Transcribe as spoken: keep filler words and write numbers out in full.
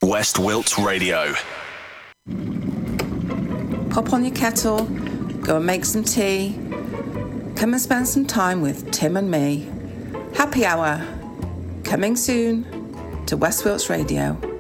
West Wilts Radio. Pop on your kettle, go and make some tea. Come and spend some time with Tim and me. Happy Hour, coming soon to West Wilts Radio.